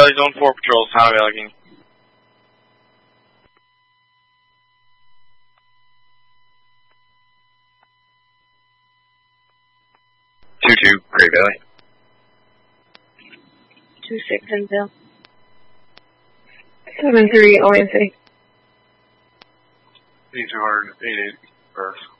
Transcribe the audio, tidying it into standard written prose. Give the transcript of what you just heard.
Valley Zone 4 patrols, Town of Allegheny. 2-2, Great Valley. 2-6, Enfield. 7-3, Atlantic. 8200, 88, Earth.